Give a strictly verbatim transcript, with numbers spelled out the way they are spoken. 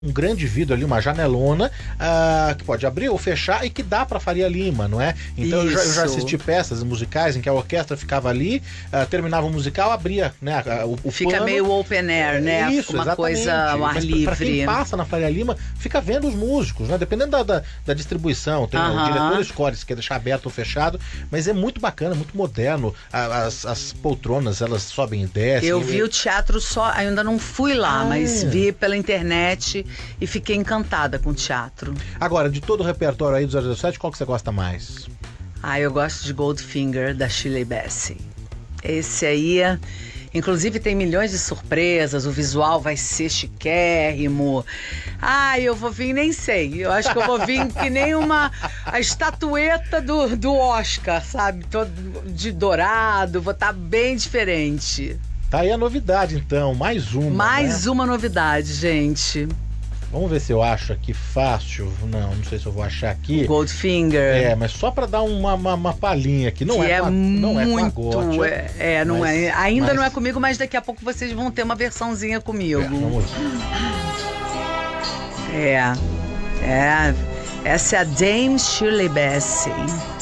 um grande vidro ali, uma janelona, uh, que pode abrir ou fechar e que dá para Faria Lima, não é? Então eu já, eu já assisti peças musicais em que a orquestra ficava ali, uh, terminava o musical, abria, né, o, o Fica plano, meio open air, né? Isso, uma exatamente. coisa ao ar Mas livre. Para quem passa na Faria Lima, fica vendo os músicos, né? Dependendo da, da, da distribuição, tem, uh-huh. o diretor escolhe se quer deixar aberto ou fechado, mas é muito bacana, muito moderno. As, as poltronas, elas sobem e descem. Eu vi o teatro só, ainda não fui lá, ah, mas vi pela internet e fiquei encantada com o teatro. Agora, de todo o repertório aí do zero zero sete, qual que você gosta mais? Ah, eu gosto de Goldfinger, da Shirley Bassey. Esse aí, inclusive, tem milhões de surpresas, o visual vai ser chiquérrimo. Ah, eu vou vir, nem sei. Eu acho que eu vou vir que nem uma a estatueta do, do Oscar, sabe? Todo de dourado, vou estar bem diferente. Tá aí a novidade, então, mais uma. Mais né? uma novidade, gente. Vamos ver se eu acho aqui fácil. Não, não sei se eu vou achar aqui. O Goldfinger. É, mas só para dar uma, uma, uma palhinha aqui. Não que é, é com a, muito, não é com a Gótia, é, é, não mas, é. Ainda mas... não é comigo, mas daqui a pouco vocês vão ter uma versãozinha comigo. É, vamos ver. É, é. Essa é a Dame Shirley Bassey.